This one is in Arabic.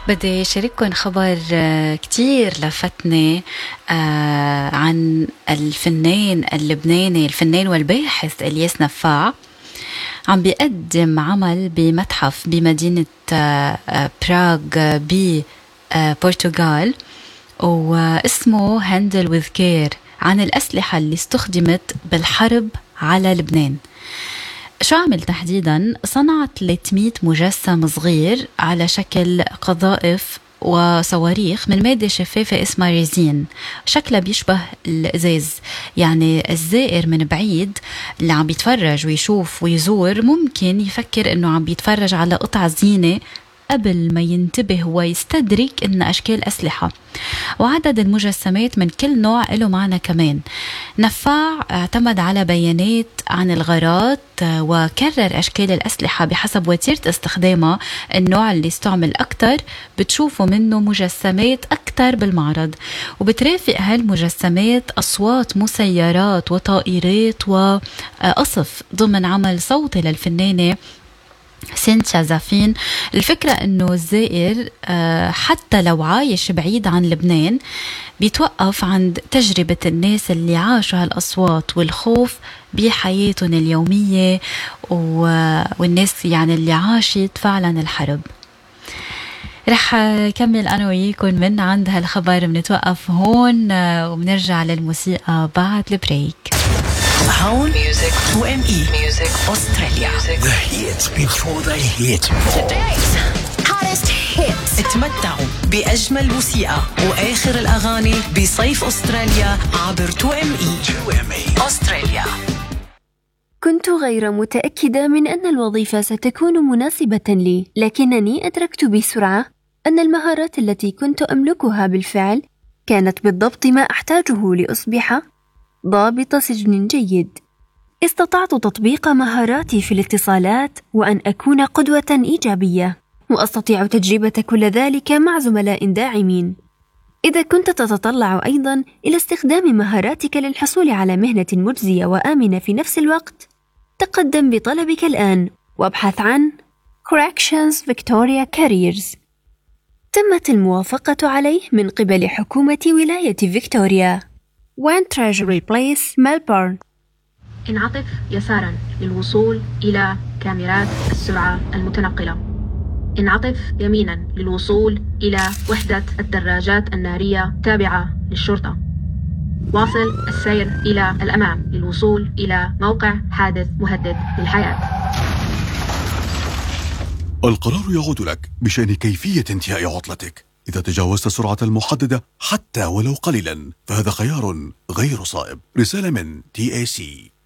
بدي شارككم خبر كتير لفتني عن الفنان اللبناني الفنان والباحث إلياس نفاع. عم بيقدم عمل بمتحف بمدينة براغ ببرتغال، واسمه Handle with Care، عن الأسلحة اللي استخدمت بالحرب على لبنان. شو عمل تحديدا؟ صنع 300 مجسم صغير على شكل قذائف وصواريخ من مادة شفافة اسمها ريزين، شكلها بيشبه الإزاز. يعني الزائر من بعيد اللي عم بيتفرج ويشوف ويزور ممكن يفكر انه عم بيتفرج على قطع زينة قبل ما ينتبه ويستدرك إن أشكال أسلحة. وعدد المجسمات من كل نوع له معنى كمان. نفاع اعتمد على بيانات عن الغارات وكرر أشكال الأسلحة بحسب وتيرة استخدامها. النوع اللي استعمل أكتر بتشوفوا منه مجسمات أكتر بالمعرض، وبترافق هالمجسمات أصوات مسيرات وطائرات وقصف ضمن عمل صوتي للفنانة سينتيا زافين. الفكرة انه الزائر حتى لو عايش بعيد عن لبنان بيتوقف عند تجربة الناس اللي عاشوا هالأصوات والخوف بحياتهم اليومية، والناس يعني اللي عاشت فعلا الحرب. رح كمل أنا وياكم من عند هالخبر. بنتوقف هون وبنرجع للموسيقى بعد البريك. هون ميوزك 2ME ميوزك أستراليا. The hits before they hit. Today's hottest hits. اتمتعوا بأجمل موسيقى وآخر الأغاني بصيف أستراليا عبر 2ME أستراليا. كنت غير متأكدة من أن الوظيفة ستكون مناسبة لي، لكنني أدركت بسرعة أن المهارات التي كنت أملكها بالفعل كانت بالضبط ما أحتاجه لأصبح ضابط سجن جيد. استطعت تطبيق مهاراتي في الاتصالات وأن أكون قدوة إيجابية، وأستطيع تجربة كل ذلك مع زملاء داعمين. إذا كنت تتطلع أيضا إلى استخدام مهاراتك للحصول على مهنة مجزية وآمنة في نفس الوقت، تقدم بطلبك الآن وابحث عن Corrections Victoria Careers. تمت الموافقة عليه من قبل حكومة ولاية فيكتوريا. One Treasury Place Melbourne. انعطف يسارا للوصول إلى كاميرات السرعة المتنقلة. انعطف يمينا للوصول إلى وحدة الدراجات النارية تابعة للشرطة. واصل السير إلى الأمام للوصول إلى موقع حادث مهدد للحياة. القرار يعود لك بشأن كيفية انتهاء عطلتك. إذا تجاوزت السرعة المحددة حتى ولو قليلا فهذا خيار غير صائب. رسالة من TAC.